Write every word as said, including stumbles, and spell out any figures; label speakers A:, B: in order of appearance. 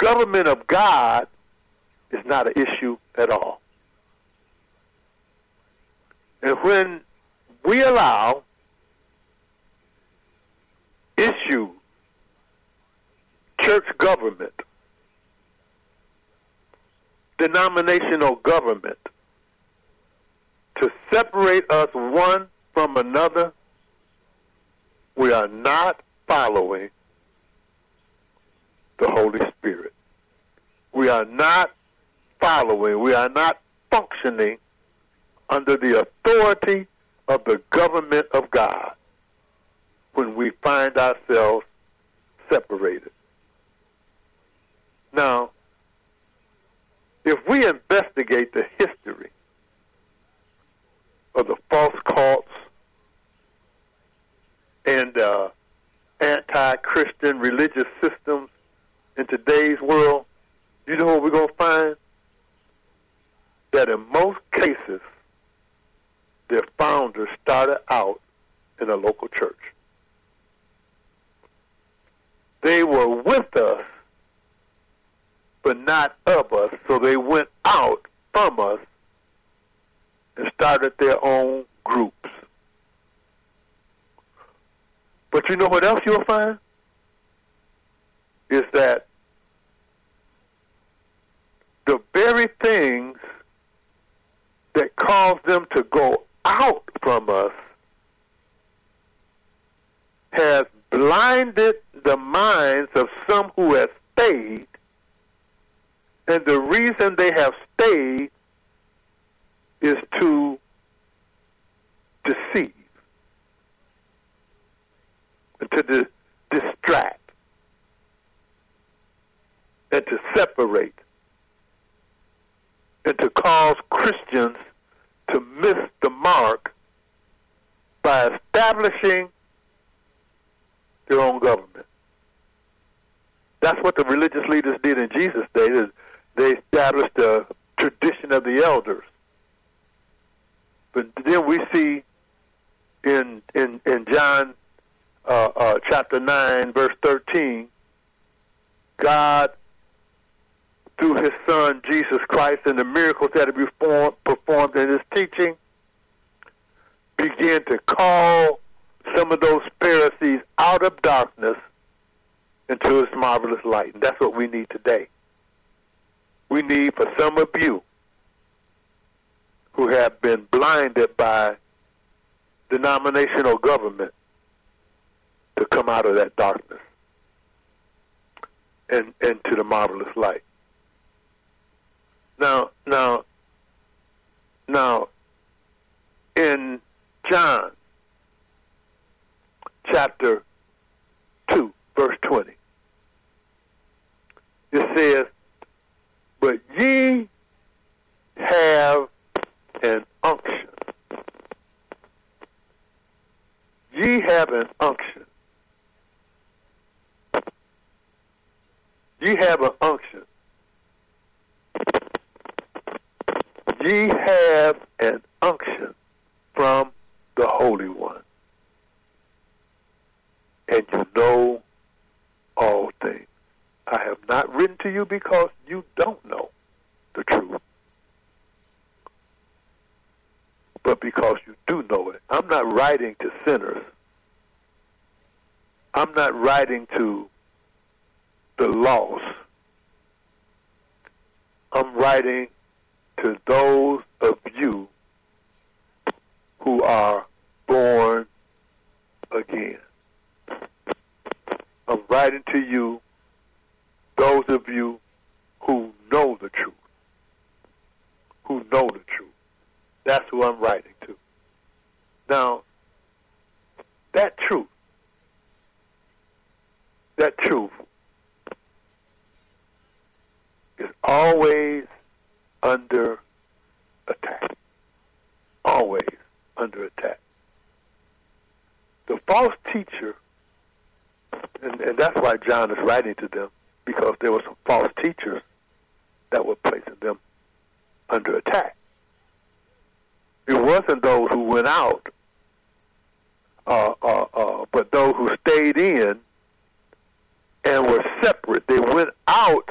A: government of God is not an issue at all. And when we allow issue church government, denominational government, to separate us one from another, we are not following the Holy Spirit. We are not following, we are not functioning under the authority of the government of God when we find ourselves separated. Now, if we investigate the history of the false cults and uh, anti-Christian religious systems in today's world, you know what we're going to find? That in most cases, their founders started out in a local church. They were with us, but not of us, so they went out from us and started their own groups. But you know what else you'll find? Is that the very things that caused them to go out from us has blinded the minds of some who have stayed, and the reason they have stayed is to deceive, to di- distract, and to separate, and to cause Christians to miss the mark by establishing their own government. That's what the religious leaders did in Jesus' day. They established the tradition of the elders. But then we see in in, in John uh, uh, chapter nine, verse thirteen, God, through his Son, Jesus Christ, and the miracles that he performed, performed in his teaching, began to call some of those Pharisees out of darkness into his marvelous light. And that's what we need today. We need for some of you who have been blinded by denominational government to come out of that darkness and into the marvelous light. Now, now, now, in John chapter two, verse twenty, it says, "But ye have an unction. Ye have an unction. Ye have an unction. Ye have an unction from the Holy One, and you know all things. I have not written to you because you don't know the truth, but because you do know it." I'm not writing to sinners. I'm not writing to the lost. I'm writing to those of you who are born again. I'm writing to you, those of you who know the truth, who know the truth. That's who I'm writing to. Now, that truth, that truth is always under attack. Always under attack. The false teacher, and, and that's why John is writing to them, because there were some false teachers that were placing them under attack. It wasn't those who went out, uh, uh, uh, but those who stayed in and were separate. They went out